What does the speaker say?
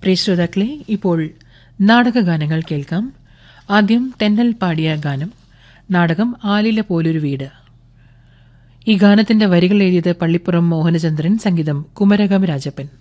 പ്രിയ ശ്രോതാക്കളെ, ഇപ്പോൾ നാടകഗാനങ്ങൾ കേൾക്കാം. ആദ്യം തെന്നൽ പാടിയ ഗാനം, നാടകം ആലില പോലൊരു വീട്. ഈ ഗാനത്തിന്റെ വരികൾ എഴുതിയത് പള്ളിപ്പുറം മോഹനചന്ദ്രൻ, സംഗീതം കുമരകം രാജപ്പൻ.